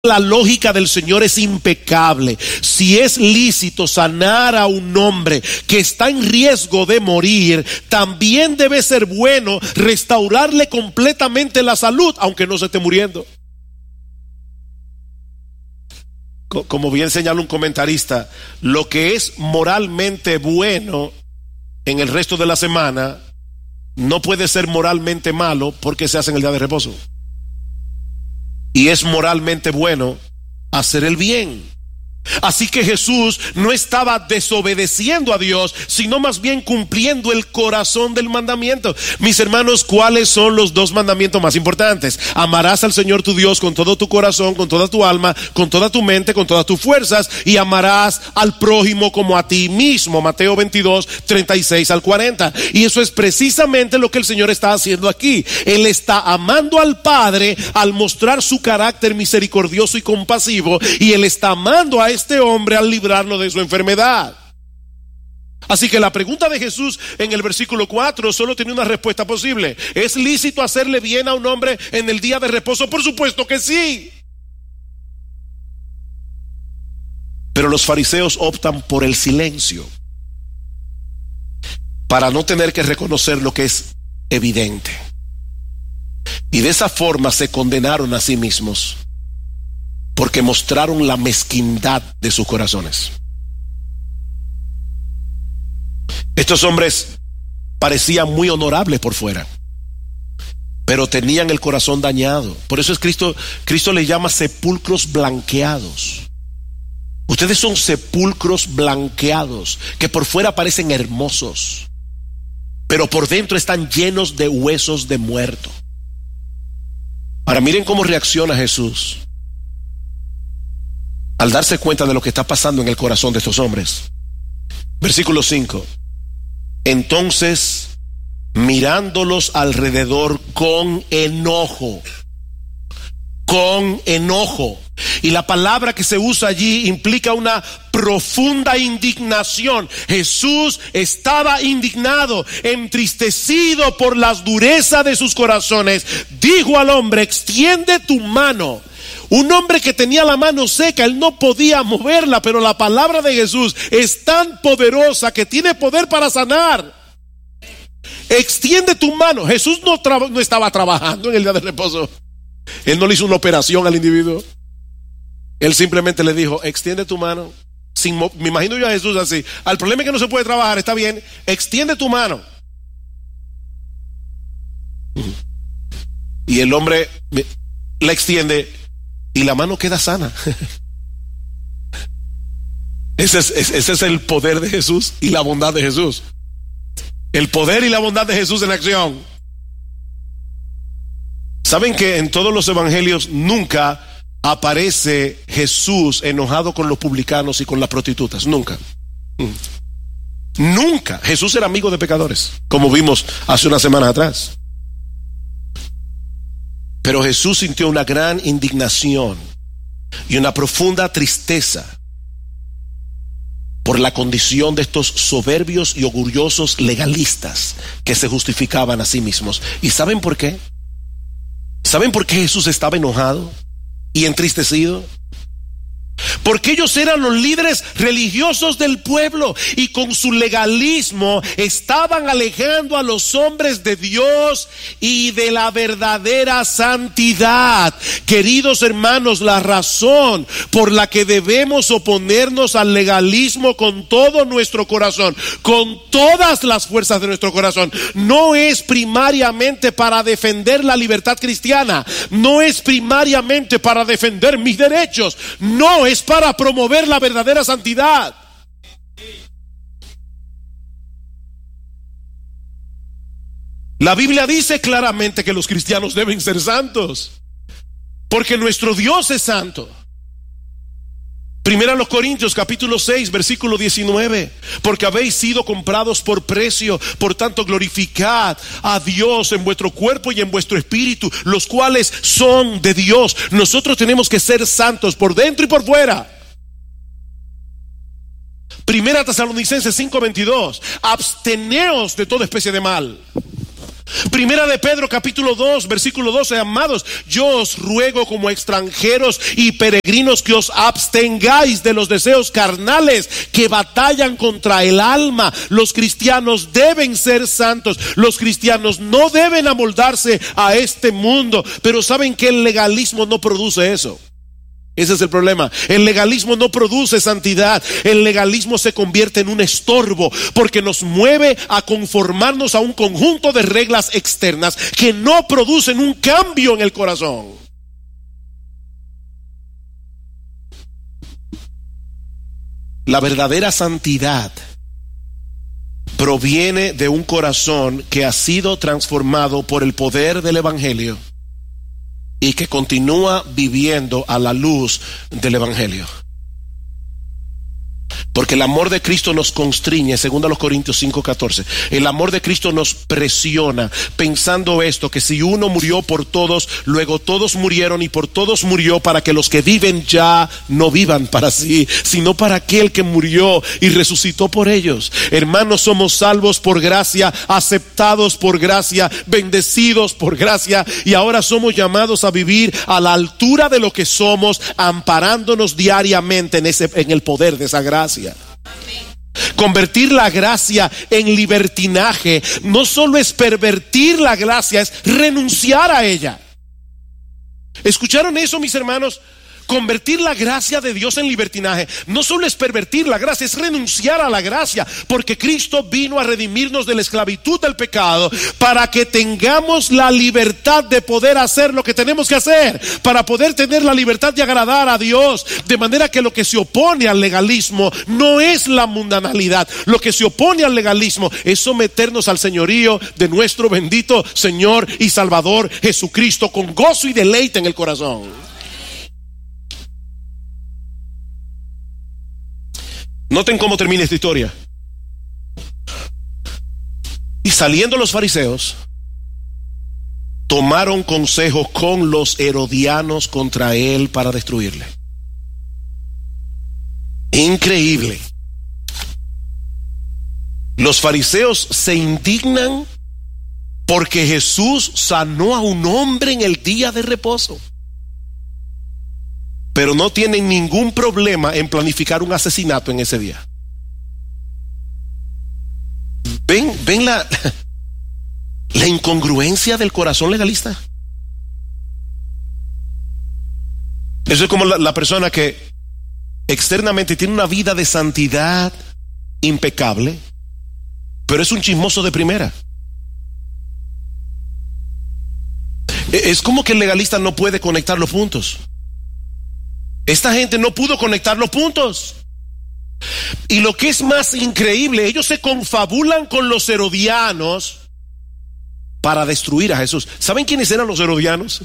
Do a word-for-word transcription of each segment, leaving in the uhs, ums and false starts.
La lógica del Señor es impecable. Si es lícito sanar a un hombre que está en riesgo de morir, también debe ser bueno restaurarle completamente la salud, aunque no se esté muriendo. Como bien señala un comentarista, lo que es moralmente bueno en el resto de la semana no puede ser moralmente malo porque se hace en el día de reposo. Y es moralmente bueno hacer el bien. Así que Jesús no estaba desobedeciendo a Dios, sino más bien cumpliendo el corazón del mandamiento. Mis hermanos, ¿cuáles son los dos mandamientos más importantes? Amarás al Señor tu Dios con todo tu corazón, con toda tu alma, con toda tu mente, con todas tus fuerzas, y amarás al prójimo como a ti mismo. Mateo veintidós, treinta y seis al cuarenta. Y eso es precisamente lo que el Señor está haciendo aquí. Él está amando al Padre al mostrar su carácter misericordioso y compasivo, y Él está amando a este hombre al librarlo de su enfermedad. Así que la pregunta de Jesús en el versículo cuatro solo tiene una respuesta posible. ¿Es lícito hacerle bien a un hombre en el día de reposo? Por supuesto que sí. Pero los fariseos optan por el silencio para no tener que reconocer lo que es evidente, y de esa forma se condenaron a sí mismos, porque mostraron la mezquindad de sus corazones. Estos hombres parecían muy honorables por fuera, pero tenían el corazón dañado. Por eso es Cristo, Cristo les llama sepulcros blanqueados. Ustedes son sepulcros blanqueados, que por fuera parecen hermosos, pero por dentro están llenos de huesos de muerto. Ahora miren cómo reacciona Jesús al darse cuenta de lo que está pasando en el corazón de estos hombres. Versículo cinco. Entonces, mirándolos alrededor con enojo, con enojo. Y la palabra que se usa allí implica una profunda indignación. Jesús estaba indignado, entristecido por las durezas de sus corazones. Dijo al hombre: extiende tu mano. Un hombre que tenía la mano seca, él no podía moverla, pero la palabra de Jesús es tan poderosa que tiene poder para sanar. Extiende tu mano. Jesús no, traba, no estaba trabajando en el día de reposo. Él no le hizo una operación al individuo. Él simplemente le dijo: extiende tu mano. Sin, me imagino yo a Jesús así: al problema es que no se puede trabajar, está bien, extiende tu mano. Y el hombre la extiende y la mano queda sana. Ese es, ese es el poder de Jesús y la bondad de Jesús. El poder y la bondad de Jesús en acción. ¿Saben que en todos los evangelios nunca aparece Jesús enojado con los publicanos y con las prostitutas? Nunca. Nunca. Jesús era amigo de pecadores, como vimos hace una semana atrás. Pero Jesús sintió una gran indignación y una profunda tristeza por la condición de estos soberbios y orgullosos legalistas que se justificaban a sí mismos. ¿Y saben por qué? ¿Saben por qué Jesús estaba enojado y entristecido? Porque ellos eran los líderes religiosos del pueblo, y con su legalismo estaban alejando a los hombres de Dios y de la verdadera santidad. Queridos hermanos, la razón por la que debemos oponernos al legalismo con todo nuestro corazón, con todas las fuerzas de nuestro corazón, no es primariamente para defender la libertad cristiana, no es primariamente para defender mis derechos, no es para promover la verdadera santidad. La Biblia dice claramente que los cristianos deben ser santos, porque nuestro Dios es santo. Primera a los Corintios capítulo seis versículo diecinueve: porque habéis sido comprados por precio, por tanto glorificad a Dios en vuestro cuerpo y en vuestro espíritu, los cuales son de Dios. Nosotros tenemos que ser santos por dentro y por fuera. Primera Tesalonicenses cinco veintidós: absteneos de toda especie de mal. Primera de Pedro capítulo dos versículo doce, amados, yo os ruego como extranjeros y peregrinos que os abstengáis de los deseos carnales que batallan contra el alma. Los cristianos deben ser santos, los cristianos no deben amoldarse a este mundo, pero saben que el legalismo no produce eso. Ese es el problema. El legalismo no produce santidad. El legalismo se convierte en un estorbo porque nos mueve a conformarnos a un conjunto de reglas externas que no producen un cambio en el corazón. La verdadera santidad proviene de un corazón que ha sido transformado por el poder del Evangelio y que continúa viviendo a la luz del Evangelio. Porque el amor de Cristo nos constriñe, según a los Corintios cinco catorce. El amor de Cristo nos presiona, pensando esto, que si uno murió por todos, luego todos murieron y por todos murió, para que los que viven ya no vivan para sí, sino para aquel que murió y resucitó por ellos. Hermanos, somos salvos por gracia, aceptados por gracia, bendecidos por gracia, y ahora somos llamados a vivir a la altura de lo que somos, amparándonos diariamente en, ese, en el poder de esa gracia. Convertir la gracia en libertinaje no solo es pervertir la gracia, es renunciar a ella. ¿Escucharon eso, mis hermanos? Convertir la gracia de Dios en libertinaje no solo es pervertir la gracia, es renunciar a la gracia, porque Cristo vino a redimirnos de la esclavitud del pecado para que tengamos la libertad de poder hacer lo que tenemos que hacer, para poder tener la libertad de agradar a Dios. De manera que lo que se opone al legalismo no es la mundanalidad, lo que se opone al legalismo es someternos al señorío de nuestro bendito Señor y Salvador Jesucristo, con gozo y deleite en el corazón. Noten cómo termina esta historia. Y saliendo los fariseos, tomaron consejo con los herodianos contra él para destruirle. Increíble. Los fariseos se indignan porque Jesús sanó a un hombre en el día de reposo, pero no tienen ningún problema en planificar un asesinato en ese día. ¿Ven, ven la, la incongruencia del corazón legalista? Eso es como la, la persona que externamente tiene una vida de santidad impecable, pero es un chismoso de primera. Es como que el legalista no puede conectar los puntos. Esta gente no pudo conectar los puntos. Y lo que es más increíble, ellos se confabulan con los herodianos para destruir a Jesús. ¿Saben quiénes eran los herodianos?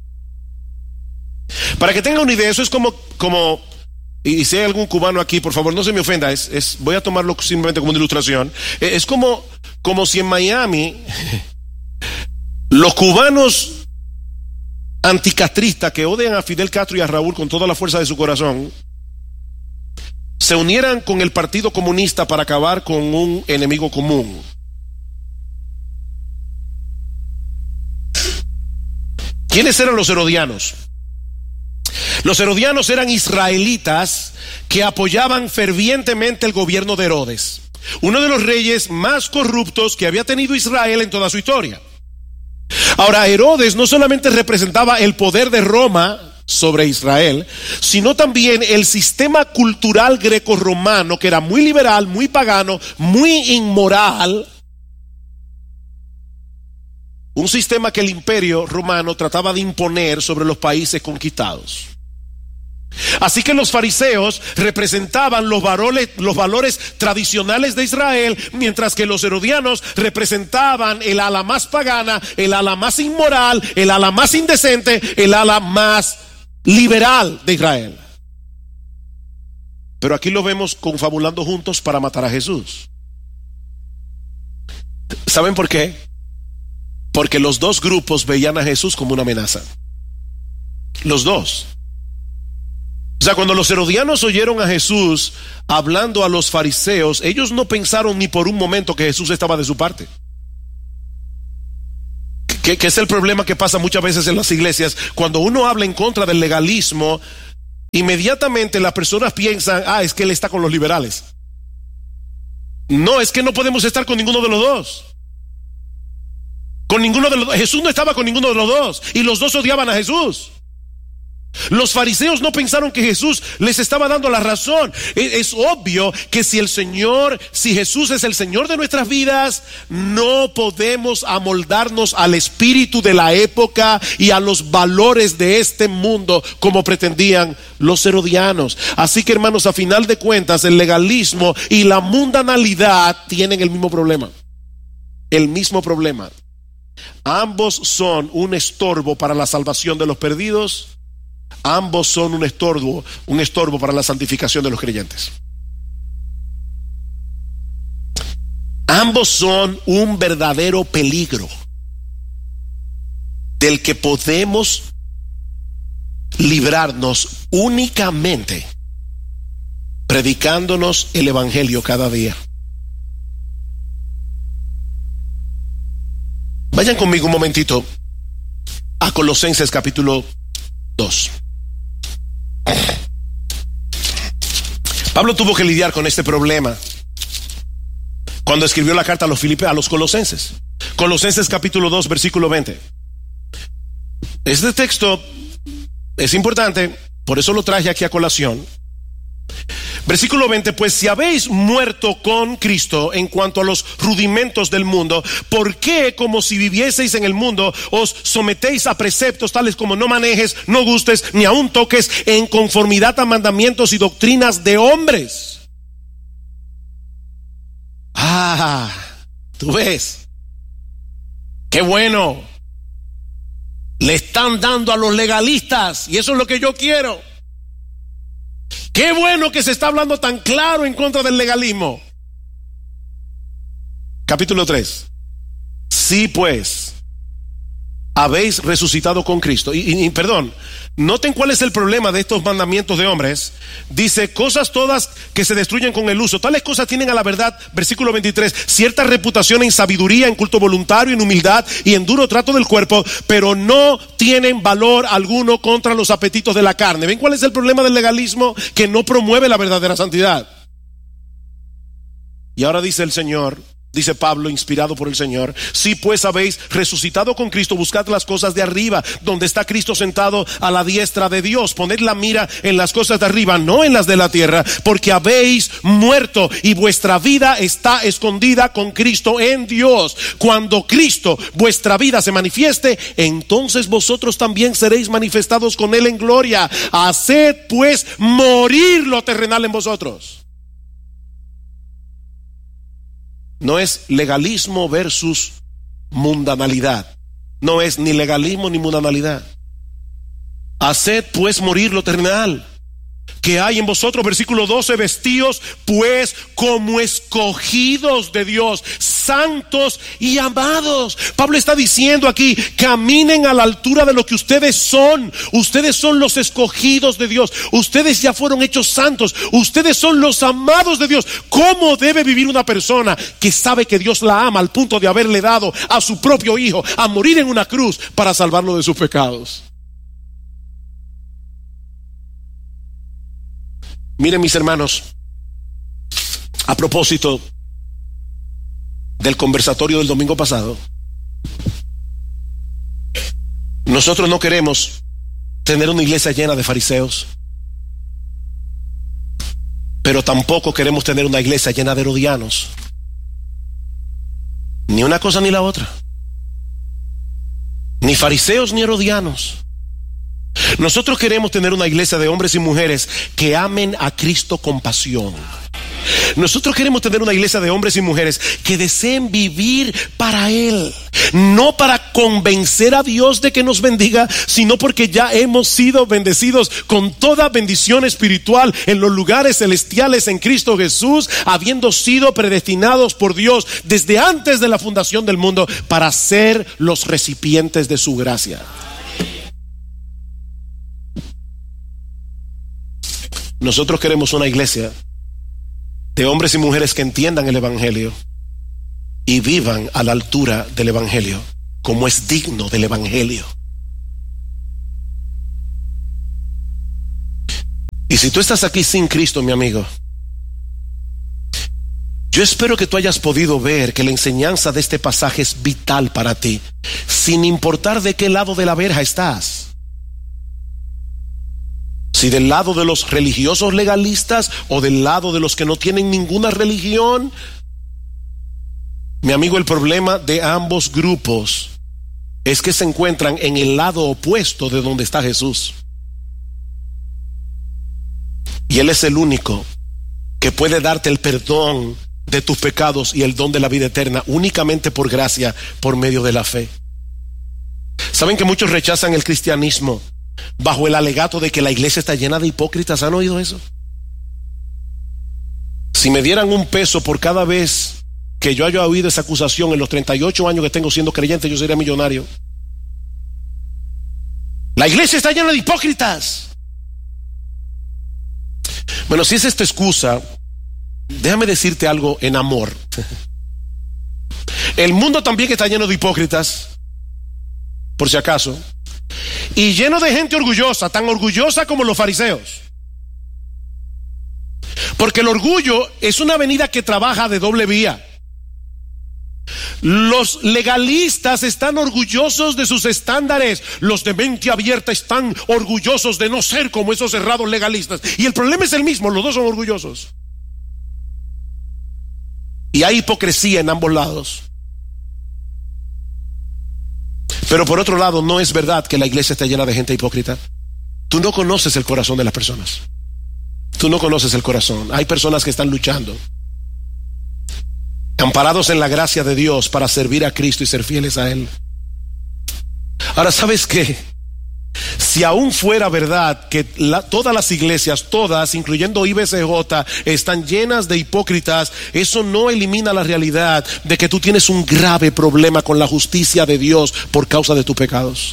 Para que tengan una idea, eso es como, como y si hay algún cubano aquí, por favor, no se me ofenda, es, es, voy a tomarlo simplemente como una ilustración. Es como, como si en Miami los cubanos anticastristas que odian a Fidel Castro y a Raúl con toda la fuerza de su corazón se unieran con el Partido Comunista para acabar con un enemigo común. ¿Quiénes eran los herodianos? Los herodianos eran israelitas que apoyaban fervientemente el gobierno de Herodes, uno de los reyes más corruptos que había tenido Israel en toda su historia. Ahora, Herodes no solamente representaba el poder de Roma sobre Israel, sino también el sistema cultural greco-romano, que era muy liberal, muy pagano, muy inmoral. Un sistema que el imperio romano trataba de imponer sobre los países conquistados. Así que los fariseos representaban los valores, los valores tradicionales de Israel, mientras que los herodianos representaban el ala más pagana, el ala más inmoral, el ala más indecente, el ala más liberal de Israel. Pero aquí lo vemos confabulando juntos para matar a Jesús. ¿Saben por qué? Porque los dos grupos veían a Jesús como una amenaza. Los dos. O sea, cuando los herodianos oyeron a Jesús hablando a los fariseos, ellos no pensaron ni por un momento que Jesús estaba de su parte. que, que es el problema que pasa muchas veces en las iglesias. Cuando uno habla en contra del legalismo, inmediatamente las personas piensan, ah, es que él está con los liberales. No, es que no podemos estar con ninguno de los dos. Con ninguno de los dos. Jesús no estaba con ninguno de los dos, y los dos odiaban a Jesús. Los fariseos no pensaron que Jesús les estaba dando la razón. Es, es obvio que si el Señor, si Jesús es el Señor de nuestras vidas, no podemos amoldarnos al espíritu de la época y a los valores de este mundo como pretendían los herodianos. Así que, hermanos, a final de cuentas, el legalismo y la mundanalidad tienen el mismo problema. El mismo problema. Ambos son un estorbo para la salvación de los perdidos. Ambos son un estorbo, un estorbo para la santificación de los creyentes. Ambos son un verdadero peligro del que podemos librarnos únicamente predicándonos el evangelio cada día. Vayan conmigo un momentito a Colosenses capítulo dos. Pablo tuvo que lidiar con este problema cuando escribió la carta a los Filipe, a los Colosenses. Colosenses capítulo dos, versículo veinte. Este texto es importante, por eso lo traje aquí a colación. Versículo veinte, pues si habéis muerto con Cristo en cuanto a los rudimentos del mundo, ¿por qué, como si vivieseis en el mundo, os sometéis a preceptos tales como no manejes, no gustes, ni aun toques, en conformidad a mandamientos y doctrinas de hombres? Ah, tú ves, qué bueno, le están dando a los legalistas, y eso es lo que yo quiero. Qué bueno que se está hablando tan claro en contra del legalismo. Capítulo tres. Sí, pues habéis resucitado con Cristo. Y, y, y perdón, noten cuál es el problema de estos mandamientos de hombres. Dice, cosas todas que se destruyen con el uso. Tales cosas tienen a la verdad, versículo veintitrés, cierta reputación en sabiduría, en culto voluntario, en humildad y en duro trato del cuerpo, pero no tienen valor alguno contra los apetitos de la carne. ¿Ven cuál es el problema del legalismo? Que no promueve la verdadera santidad. Y ahora dice el Señor, dice Pablo, inspirado por el Señor, si pues habéis resucitado con Cristo, buscad las cosas de arriba, donde está Cristo sentado a la diestra de Dios. Poned la mira en las cosas de arriba, no en las de la tierra, porque habéis muerto y vuestra vida está escondida con Cristo en Dios. Cuando Cristo, vuestra vida, se manifieste, entonces vosotros también seréis manifestados con Él en gloria. Haced pues morir lo terrenal en vosotros. No es legalismo versus mundanalidad. No es ni legalismo ni mundanalidad. Haced pues morir lo terrenal que hay en vosotros. Versículo doce, vestíos pues como escogidos de Dios, santos y amados. Pablo está diciendo aquí, caminen a la altura de lo que ustedes son. Ustedes son los escogidos de Dios. Ustedes ya fueron hechos santos. Ustedes son los amados de Dios. ¿Cómo debe vivir una persona que sabe que Dios la ama al punto de haberle dado a su propio hijo a morir en una cruz para salvarlo de sus pecados? Miren, mis hermanos, a propósito del conversatorio del domingo pasado, nosotros no queremos tener una iglesia llena de fariseos, pero tampoco queremos tener una iglesia llena de herodianos. Ni una cosa ni la otra. Ni fariseos ni herodianos. Nosotros queremos tener una iglesia de hombres y mujeres que amen a Cristo con pasión. Nosotros queremos tener una iglesia de hombres y mujeres que deseen vivir para Él, no para convencer a Dios de que nos bendiga, sino porque ya hemos sido bendecidos con toda bendición espiritual en los lugares celestiales en Cristo Jesús, habiendo sido predestinados por Dios desde antes de la fundación del mundo para ser los recipientes de su gracia. Nosotros queremos una iglesia de hombres y mujeres que entiendan el evangelio y vivan a la altura del evangelio. como es digno del evangelio. Y si tú estás aquí sin Cristo, mi amigo, yo espero que tú hayas podido ver que la enseñanza de este pasaje es vital para ti, sin importar de qué lado de la verja estás. Si del lado de los religiosos legalistas o del lado de los que no tienen ninguna religión. Mi amigo, el problema de ambos grupos es que se encuentran en el lado opuesto de donde está Jesús. Y Él es el único que puede darte el perdón de tus pecados y el don de la vida eterna únicamente por gracia, por medio de la fe. ¿Saben que muchos rechazan el cristianismo bajo el alegato de que la iglesia está llena de hipócritas? ¿Han oído eso? Si me dieran un peso por cada vez que yo haya oído esa acusación en los treinta y ocho años que tengo siendo creyente, yo sería millonario. La iglesia está llena de hipócritas. Bueno, si es esta excusa, déjame decirte algo en amor. El mundo también está lleno de hipócritas, por si acaso, y lleno de gente orgullosa, tan orgullosa como los fariseos. Porque el orgullo es una avenida que trabaja de doble vía. Los legalistas están orgullosos de sus estándares. Los de mente abierta están orgullosos de no ser como esos cerrados legalistas. Y el problema es el mismo, los dos son orgullosos. Y hay hipocresía en ambos lados. Pero por otro lado, no es verdad que la iglesia esté llena de gente hipócrita. Tú no conoces el corazón de las personas. Tú no conoces el corazón. Hay personas que están luchando, amparados en la gracia de Dios para servir a Cristo y ser fieles a Él. Ahora, ¿sabes qué? Si aún fuera verdad que la, todas las iglesias, todas, incluyendo I B C J, están llenas de hipócritas, eso no elimina la realidad de que tú tienes un grave problema con la justicia de Dios por causa de tus pecados.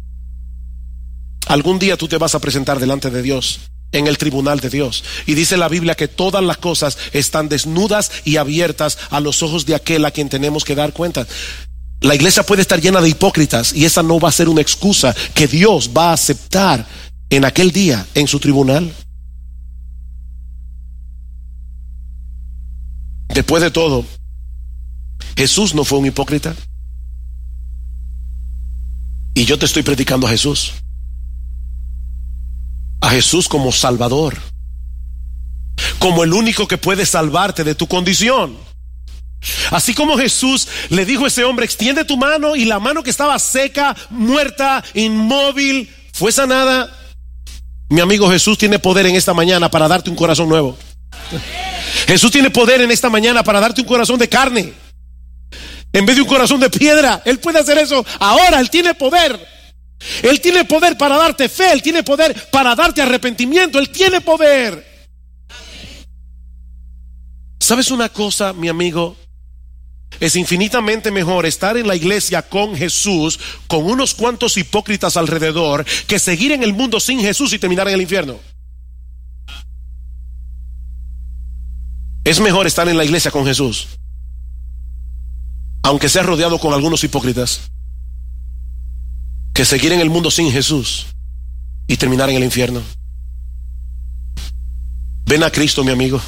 Algún día tú te vas a presentar delante de Dios, en el tribunal de Dios, y dice la Biblia que todas las cosas están desnudas y abiertas a los ojos de aquel a quien tenemos que dar cuenta. La iglesia puede estar llena de hipócritas y esa no va a ser una excusa que Dios va a aceptar en aquel día en su tribunal. Después de todo, Jesús no fue un hipócrita, y yo te estoy predicando a Jesús. A Jesús como Salvador, como el único que puede salvarte de tu condición. Así como Jesús le dijo a ese hombre: extiende tu mano, y la mano que estaba seca, muerta, inmóvil, fue sanada. Mi amigo, Jesús tiene poder en esta mañana para darte un corazón nuevo. Jesús tiene poder en esta mañana para darte un corazón de carne en vez de un corazón de piedra. Él puede hacer eso ahora. Él tiene poder. Él tiene poder para darte fe. Él tiene poder para darte arrepentimiento. Él tiene poder. ¿Sabes una cosa, mi amigo? Es infinitamente mejor estar en la iglesia con Jesús, con unos cuantos hipócritas alrededor, que seguir en el mundo sin Jesús y terminar en el infierno. Es mejor estar en la iglesia con Jesús, aunque sea rodeado con algunos hipócritas, que seguir en el mundo sin Jesús y terminar en el infierno. Ven a Cristo, mi amigo.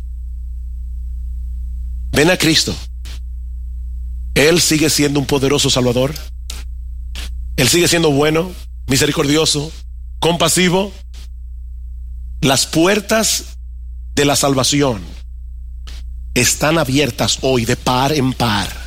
Ven a Cristo. Él sigue siendo un poderoso Salvador. Él sigue siendo bueno, misericordioso, compasivo. Las puertas de la salvación están abiertas hoy de par en par.